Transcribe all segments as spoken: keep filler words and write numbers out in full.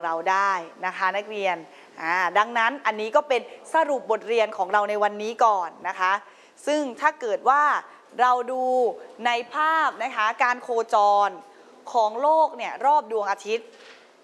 เราได้นะคะนักเรียนอ่าดังนั้นอันนี้ก็เป็นสรุปบทเรียนของเราในวันนี้ก่อนนะคะซึ่งถ้าเกิดว่าเราดูในภาพนะคะการโคจรของโลกเนี่ยรอบดวงอาทิตย์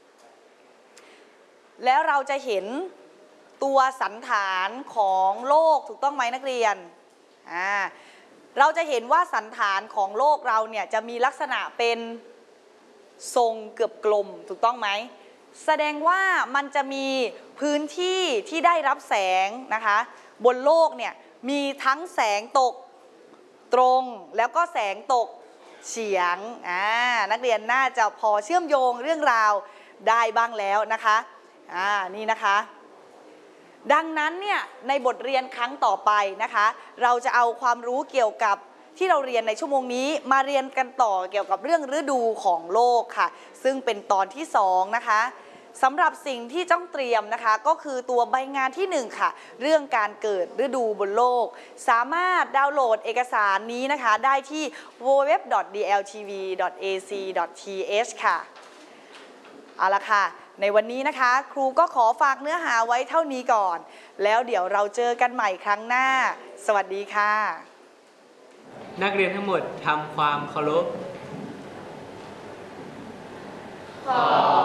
แล้วเราจะเห็นตัวสันฐานของโลกถูกต้องไหมนักเรียนอ่าเราจะเห็นว่าสันฐานของโลกเราเนี่ยจะมีลักษณะเป็นทรงเกือบกลมถูกต้องไหมแสดงว่ามันจะมีพื้นที่ที่ได้รับแสงนะคะบนโลกเนี่ยมีทั้งแสงตกตรงแล้วก็แสงตกเฉียงอ่านักเรียนน่าจะพอเชื่อมโยงเรื่องราวได้บ้างแล้วนะคะอ่านี่นะคะดังนั้นเนี่ยในบทเรียนครั้งต่อไปนะคะเราจะเอาความรู้เกี่ยวกับที่เราเรียนในชั่วโมงนี้มาเรียนกันต่อเกี่ยวกับเรื่องฤดูของโลกค่ะซึ่งเป็นตอนที่สองนะคะสำหรับสิ่งที่ต้องเตรียมนะคะก็คือตัวใบงานที่หนึ่งค่ะเรื่องการเกิดฤดูบนโลกสามารถดาวน์โหลดเอกสารนี้นะคะได้ที่ ดับเบิลยู ดับเบิลยู ดับเบิลยู ดอท ดี แอล ที วี ดอท เอ ซี ดอท ที เอช ค่ะเอาละค่ะในวันนี้นะคะครูก็ขอฝากเนื้อหาไว้เท่านี้ก่อนแล้วเดี๋ยวเราเจอกันใหม่ครั้งหน้าสวัสดีค่ะนักเรียนทั้งหมดทำความเคารพขอ